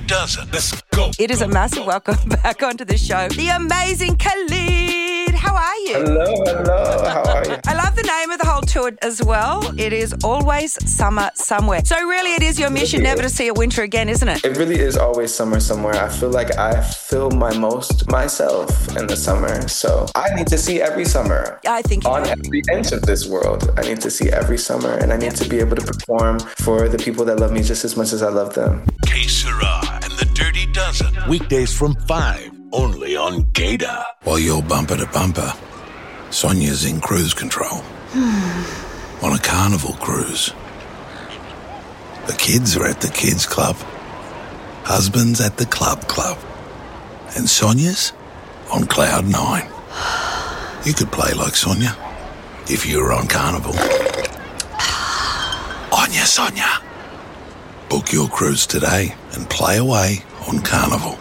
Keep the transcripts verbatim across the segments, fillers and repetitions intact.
Dozen. Let's go. It is a massive welcome back onto the show. The amazing Khalid. How are you? Hello, hello. How are you? I love the name of the whole tour as well. It is Always Summer Somewhere. So really it is your mission Really never is. to see a winter again, isn't it? It really is always summer somewhere. I feel like I feel my most myself in the summer. So I need to see every summer. I think you On do. every inch of this world. I need to see every summer, and I need to be able to perform for the people that love me just as much as I love them. K Sarah and the Dirty Dozen. Weekdays from five, only on Gator. While you're bumper to bumper, Sonia's in cruise control. On a carnival cruise. The kids are at the kids club. Husband's at the club club. And Sonia's on cloud nine. You could play like Sonia if you were on carnival. Onya Sonia. Book your cruise today and play away on Carnival.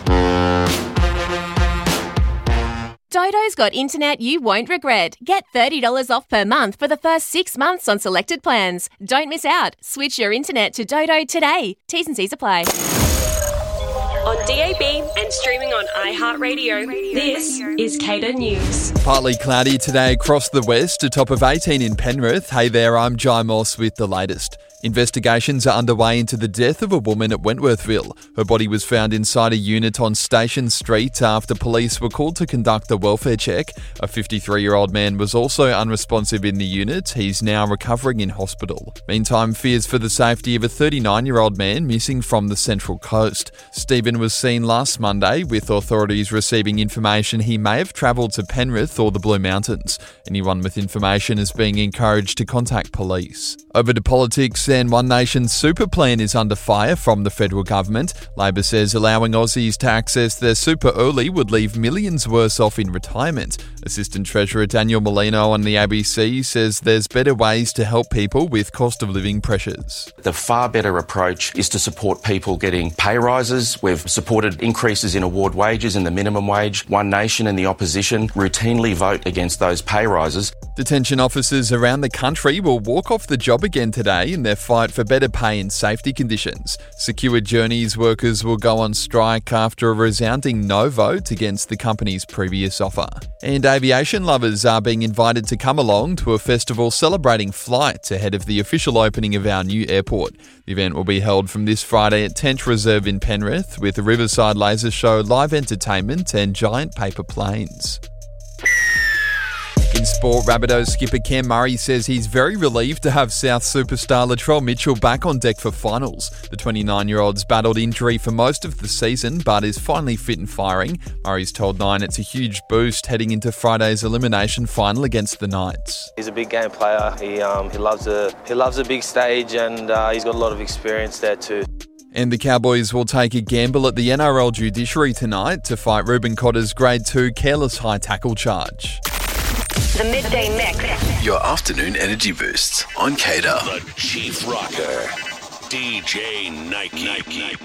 Dodo's got internet you won't regret. Get thirty dollars off per month for the first six months on selected plans. Don't miss out. Switch your internet to Dodo today. T's and C's apply. On D A B and streaming on iHeartRadio, this is Cater News. Partly cloudy today across the west, a top of eighteen in Penrith. Hey there, I'm Jai Moss with the latest. Investigations are underway into the death of a woman at Wentworthville. Her body was found inside a unit on Station Street after police were called to conduct a welfare check. A fifty-three-year-old man was also unresponsive in the unit. He's now recovering in hospital. Meantime, fears for the safety of a thirty-nine-year-old man missing from the Central Coast. Stephen was seen last Monday, with authorities receiving information he may have travelled to Penrith or the Blue Mountains. Anyone with information is being encouraged to contact police. Over to politics, and One Nation's super plan is under fire from the federal government. Labor says allowing Aussies to access their super early would leave millions worse off in retirement. Assistant Treasurer Daniel Molino on the A B C says there's better ways to help people with cost of living pressures. The far better approach is to support people getting pay rises. We've supported increases in award wages and the minimum wage. One Nation and the opposition routinely vote against those pay rises. Detention officers around the country will walk off the job again today in their fight for better pay and safety conditions. Secure Journeys workers will go on strike after a resounding no vote against the company's previous offer. And aviation lovers are being invited to come along to a festival celebrating flight ahead of the official opening of our new airport. The event will be held from this Friday at Tench Reserve in Penrith with a Riverside Laser Show, live entertainment and giant paper planes. In sport, Rabbitohs skipper Cam Murray says he's very relieved to have South superstar Latrell Mitchell back on deck for finals. The twenty-nine-year-old's battled injury for most of the season, but is finally fit and firing. Murray's told Nine it's a huge boost heading into Friday's elimination final against the Knights. He's a big game player. He um, he loves a he loves a big stage, and uh, he's got a lot of experience there too. And the Cowboys will take a gamble at the N R L judiciary tonight to fight Ruben Cotter's Grade two careless high tackle charge. The Midday Mix. Your afternoon energy boosts on Cater. The Chief Rocker, D J Nike. Nike.